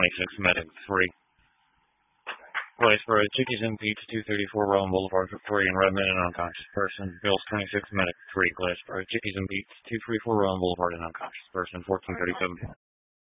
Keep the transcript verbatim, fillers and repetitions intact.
twenty-six, Medic three. Place for a Chickies and Pete's, two thirty-four Rowan Boulevard, Victoria and Redmond, an unconscious person. Bills twenty-six, Medic three. Place for a Chickies and Pete's, two thirty-four Rowan Boulevard, an unconscious person, fourteen thirty-seven.